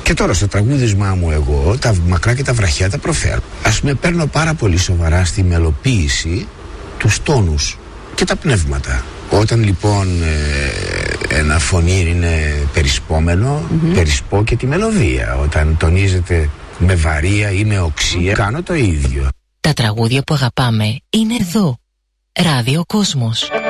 Και τώρα στο τραγούδισμά μου εγώ τα μακρά και τα βραχιά τα προφέρω. Ας πούμε, παίρνω πάρα πολύ σοβαρά στη μελοποίηση τους τόνους και τα πνεύματα. Όταν λοιπόν ένα φωνήρ είναι περισπόμενο, περισπώ και τη μελωδία. Όταν τονίζεται με βαρία ή με οξία, κάνω το ίδιο. Τα τραγούδια που αγαπάμε είναι εδώ. Ράδιο Κόσμος.